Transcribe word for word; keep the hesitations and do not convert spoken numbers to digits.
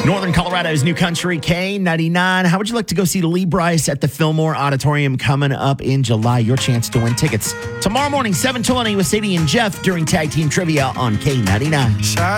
Northern Colorado's New Country, K ninety-nine. How would you like to go see Lee Brice at the Fillmore Auditorium coming up in July? Your chance to win tickets tomorrow morning, seven twenty with Sadie and Jeff during Tag Team Trivia on K ninety-nine.